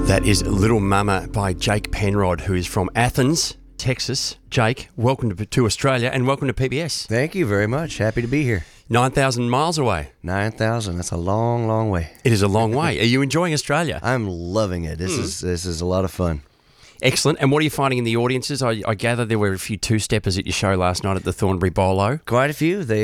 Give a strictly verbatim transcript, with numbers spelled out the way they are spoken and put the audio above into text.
That is Little Mama by Jake Penrod, who is from Athens, Texas. Jake, welcome to, to Australia and welcome to P B S. Thank you very much. Happy to be here. nine thousand miles away. nine thousand. That's a long, long way. It is a long way. Are you enjoying Australia? I'm loving it. This mm. is this is a lot of fun. Excellent. And what are you finding in the audiences? I, I gather there were a few two-steppers at your show last night at the Thornbury Bolo. Quite a few. They